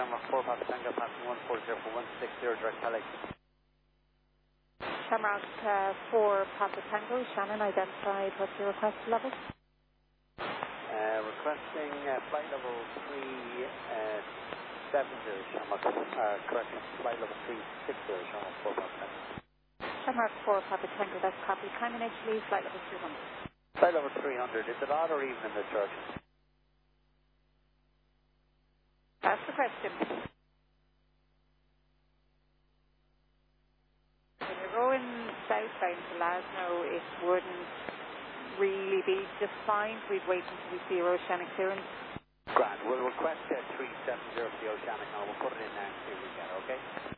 Shamrock 4 Papa Tango, passing 140 for 160 direct Helix. Shamrock 4 Papa Tango, Shannon identified. What's your request level? Requesting flight level 370 Shamrock, correction, flight level 360 Shamrock 4 Papa Tango. Shamrock 4 Papa Tango, that's copy. Time initially, flight level 300. Flight level 300, is it odd or even in the church? That's the question. When you're going southbound to Lasno, it wouldn't really be just fine. We'd wait until we see your oceanic clearance. Grand, we'll request 370 for the oceanic and we'll put it in now and see if we can, okay?